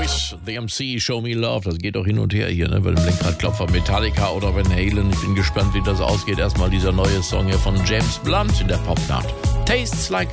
Boys, The MC, Show Me Love. Das geht auch hin und her hier, ne? Bei dem Lenkradklopfer Metallica oder Van Halen. Ich bin gespannt, wie das ausgeht. Erstmal dieser neue Song hier von James Blunt in der Popnacht. Tastes Like